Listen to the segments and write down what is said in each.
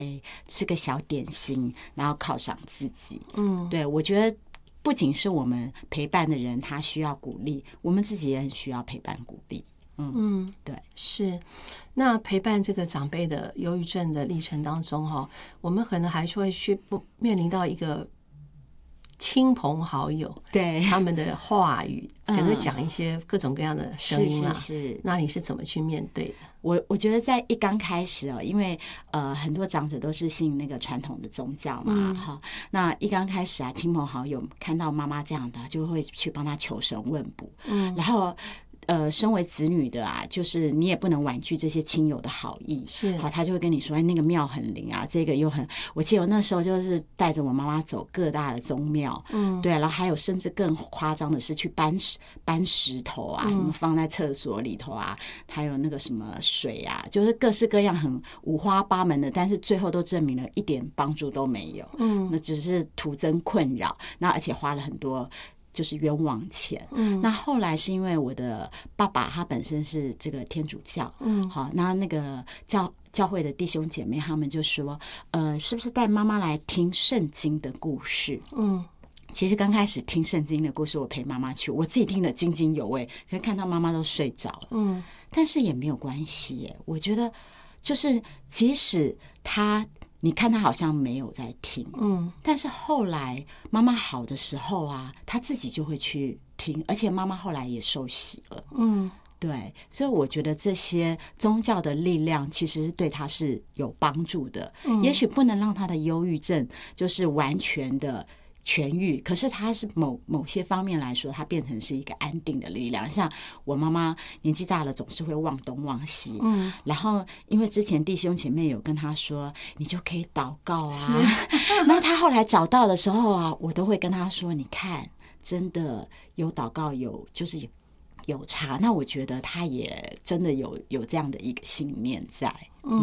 吃个小点心，然后犒赏自己。对，我觉得不仅是我们陪伴的人他需要鼓励，我们自己也很需要陪伴鼓励。对， 是。那陪伴这个长辈的忧郁症的历程当中我们可能还是会去面临到一个亲朋好友， 对他们的话语可能讲一些各种各样的声音是。 那你是怎么去面对的？ 我觉得在一刚开始因为很多长者都是信那个传统的宗教嘛，那一刚开始亲朋好友看到妈妈这样的，就会去帮她求神问卜，然后身为子女的就是你也不能婉拒这些亲友的好意， 是好，他就会跟你说，那个庙很灵这个又很，我记得我那时候就是带着我妈妈走各大的宗庙，对，然后还有甚至更夸张的是去搬石头什么放在厕所里头还有那个什么水就是各式各样很五花八门的，但是最后都证明了一点帮助都没有，那只是徒增困扰，那而且花了很多就是冤枉钱。那后来是因为我的爸爸他本身是这个天主教，好，那个教会的弟兄姐妹他们就说，是不是带妈妈来听圣经的故事？其实刚开始听圣经的故事，我陪妈妈去，我自己听得津津有味，可是看到妈妈都睡着了，但是也没有关系耶。我觉得就是即使你看他好像没有在听，但是后来妈妈好的时候他自己就会去听，而且妈妈后来也受洗了，对，所以我觉得这些宗教的力量其实是对他是有帮助的，也许不能让他的忧郁症就是完全的痊愈，可是它是某些方面来说，它变成是一个安定的力量。像我妈妈年纪大了，总是会忘东忘西，然后因为之前弟兄姐妹有跟她说，你就可以祷告然后她后来找到的时候我都会跟她说，你看，真的有祷告，就是有差。那我觉得她也真的有这样的一个信念在。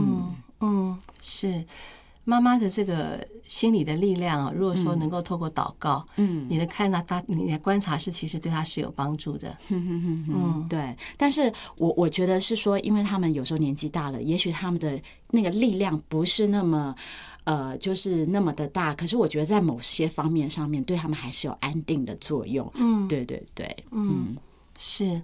是。妈妈的这个心理的力量如果说能够透过祷告，你的你的观察是其实对他是有帮助的。 对。但是我觉得是说，因为他们有时候年纪大了，也许他们的那个力量不是那么就是那么的大，可是我觉得在某些方面上面对他们还是有安定的作用。对对对。 是。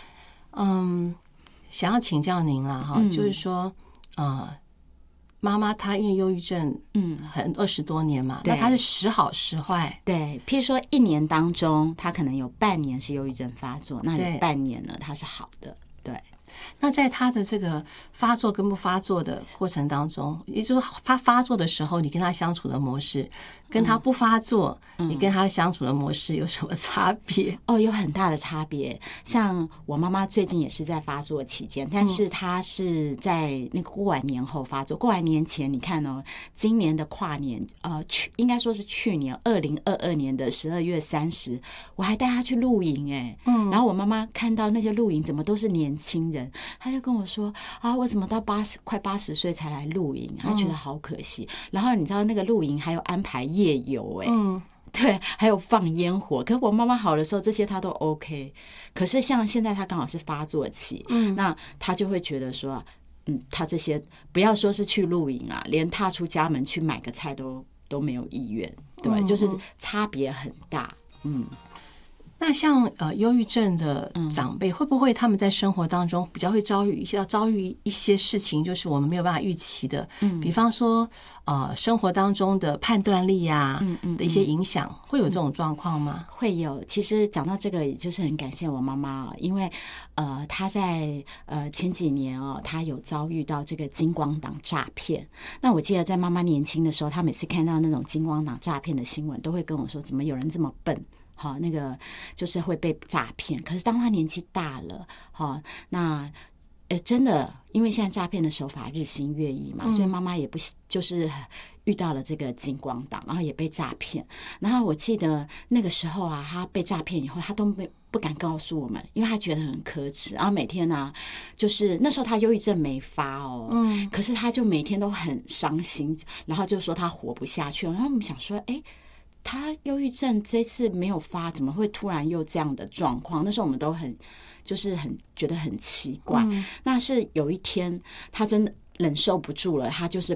想要请教您就是说妈妈她因为忧郁症很20多年嘛，那她是时好时坏。 对，譬如说1年当中她可能有半年是忧郁症发作，那有半年呢她是好的。对。 那在他的这个发作跟不发作的过程当中，也就是说他发作的时候你跟他相处的模式跟他不发作你跟他相处的模式有什么差别？ 有很大的差别。像我妈妈最近也是在发作期间，但是她是在那个过完年后发作。过完年前你看今年的跨年应该说是去年2022年的12月30，我还带她去露营然后我妈妈看到那些露营怎么都是年轻人，她就跟我说我怎么到快80岁才来露营，她觉得好可惜。然后你知道那个露营还有安排夜游对，还有放烟火。可是我妈妈好的时候这些她都 OK， 可是像现在她刚好是发作期，那她就会觉得说她这些不要说是去露营连踏出家门去买个菜都没有意愿。对，就是差别很大。 那像忧郁症的长辈会不会他们在生活当中比较会遭遇一些事情，就是我们没有办法预期的，比方说生活当中的判断力的一些影响，会有这种状况吗？ 会有。其实讲到这个，也就是很感谢我妈妈因为她在前几年她有遭遇到这个金光党诈骗。那我记得在妈妈年轻的时候，她每次看到那种金光党诈骗的新闻，都会跟我说，怎么有人这么笨，好，那个就是会被诈骗。可是当他年纪大了，好，那真的，因为现在诈骗的手法日新月异嘛，所以妈妈也不就是遇到了这个金光党，然后也被诈骗。然后我记得那个时候他被诈骗以后，他都不敢告诉我们，因为他觉得很可耻。然后每天就是那时候他忧郁症没发可是他就每天都很伤心，然后就说他活不下去。然后我们想说，他忧郁症这次没有发，怎么会突然又这样的状况？那时候我们都就是很觉得很奇怪。那是有一天他真的忍受不住了，他就是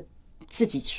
自己